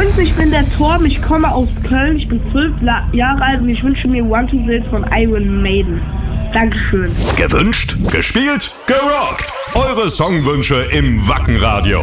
Moin, ich bin der Torben, ich komme aus Köln, ich bin 12 Jahre alt und ich wünsche mir One to Build von Iron Maiden. Dankeschön. Gewünscht, gespielt, gerockt. Eure Songwünsche im Wackenradio.